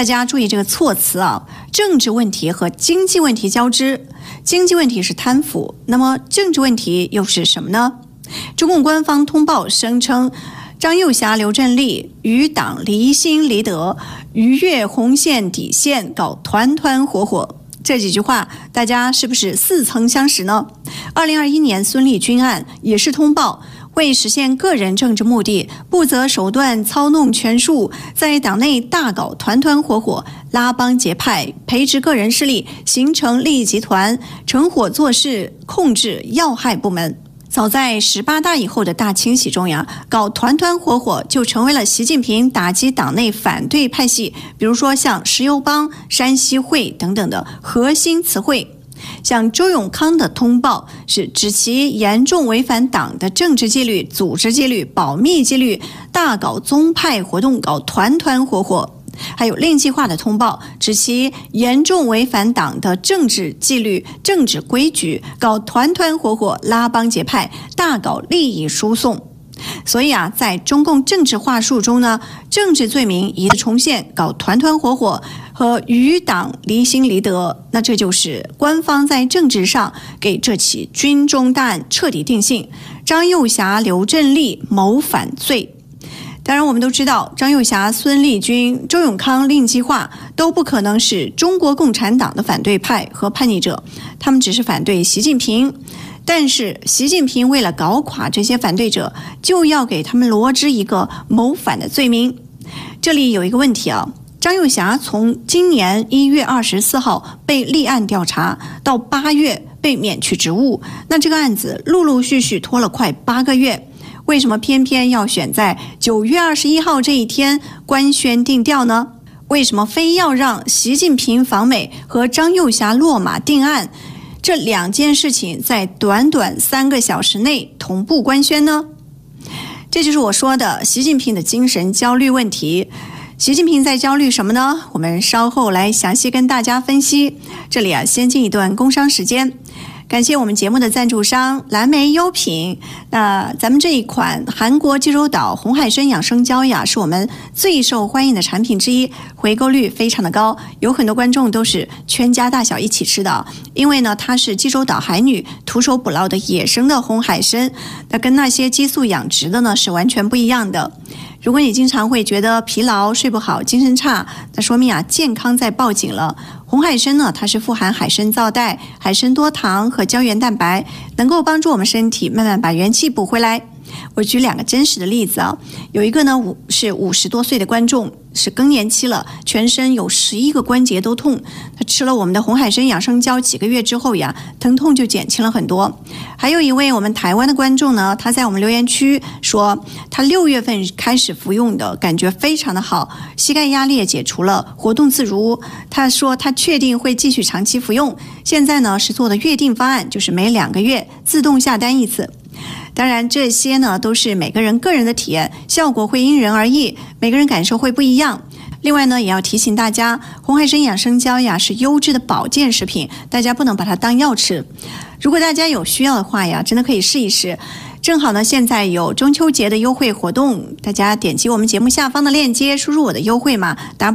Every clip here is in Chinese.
大家注意这个措辞啊，政治问题和经济问题交织。经济问题是贪腐，那么政治问题又是什么呢？中共官方通报声称，张又侠、刘振立与党离心离德，逾越红线底线，搞团团伙伙。这几句话大家是不是似曾相识呢？2021年孙立军案也是通报，为实现个人政治目的，不择手段操弄权术，在党内大搞团团伙伙，拉帮结派，培植个人势力，形成利益集团，成伙做事，控制要害部门。早在18大以后的大清洗中呀，搞团团伙伙就成为了习近平打击党内反对派系，比如说像石油帮、山西会等等的核心词汇。像周永康的通报是指其严重违反党的政治纪律、组织纪律、保密纪律，大搞宗派活动，搞团团伙伙。还有令计划的通报指其严重违反党的政治纪律、政治规矩，搞团团伙伙，拉帮结派，大搞利益输送。所以啊，在中共政治话术中呢，政治罪名一再重现，搞团团伙伙和与党离心离德，那这就是官方在政治上给这起军中大案彻底定性：张又侠、刘振立谋反罪。当然我们都知道，张又侠、孙立军、周永康、令计划都不可能是中国共产党的反对派和叛逆者，他们只是反对习近平。但是习近平为了搞垮这些反对者，就要给他们罗织一个谋反的罪名。这里有一个问题啊，张又侠从今年1月24号被立案调查，到8月被免去职务，那这个案子陆陆续续拖了快8个月。为什么偏偏要选在9月21号这一天官宣定调呢？为什么非要让习近平访美和张又侠落马定案，这两件事情在短短3个小时内同步官宣呢？这就是我说的习近平的精神焦虑问题。习近平在焦虑什么呢？我们稍后来详细跟大家分析。这里啊，先进一段工商时间。感谢我们节目的赞助商蓝莓优品。那咱们这一款韩国济州岛红海参养生胶呀，是我们最受欢迎的产品之一，回购率非常的高，有很多观众都是全家大小一起吃的。因为呢，它是济州岛海女徒手捕捞的野生的红海参，那跟那些激素养殖的呢是完全不一样的。如果你经常会觉得疲劳、睡不好、精神差，那说明啊健康在报警了。红海参呢，它是富含海参皂苷、海参多糖和胶原蛋白，能够帮助我们身体慢慢把元气补回来。我举2个真实的例子啊，有一个呢是50多岁的观众，是更年期了，全身有11个关节都痛，他吃了我们的红海参养生胶几个月之后呀，疼痛就减轻了很多。还有一位我们台湾的观众呢，他在我们留言区说，他6月份开始服用的，感觉非常的好，膝盖压力也解除了，活动自如。他说他确定会继续长期服用，现在呢是做的约定方案，就是每2个月自动下单一次。当然这些呢都是每个人个人的体验，效果会因人而异，每个人感受会不一样。另外呢，也要提醒大家，红海参养生胶呀是优质的保健食品，大家不能把它当药吃。如果大家有需要的话呀，真的可以试一试。正好呢，现在有中秋节的优惠活动，大家点击我们节目下方的链接，输入我的优惠码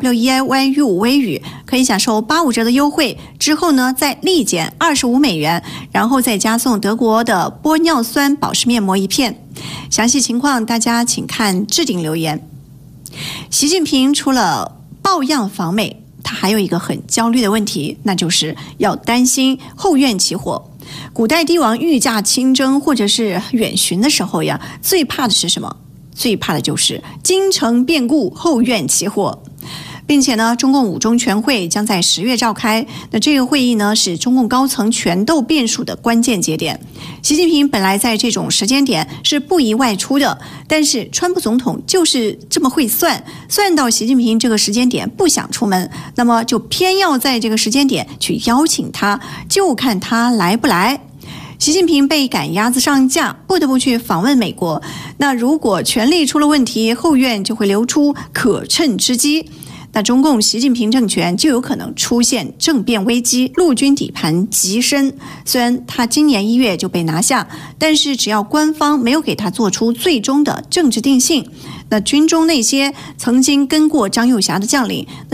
WEIYU 微语，可以享受85折的优惠。之后呢，再立减25美元，然后再加送德国的玻尿酸保湿面膜1片。详细情况大家请看置顶留言。习近平除了抱恙访美，他还有一个很焦虑的问题，那就是要担心后院起火。古代帝王御驾亲征或者是远巡的时候呀，最怕的是什么？最怕的就是京城变故，后院起火。并且呢，中共5中全会将在10月召开。那这个会议呢，是中共高层权斗变数的关键节点。习近平本来在这种时间点是不宜外出的，但是川普总统就是这么会算到习近平这个时间点不想出门，那么就偏要在这个时间点去邀请他，就看他来不来。习近平被赶鸭子上架，不得不去访问美国。那如果权力出了问题，后院就会流出可乘之机。那中共习近平政权就有可能出现政变危机，陆军底盘极深。虽然他今年1月就被拿下，但是只要官方没有给他做出最终的政治定性，那军中那些曾经跟过张又侠的将领，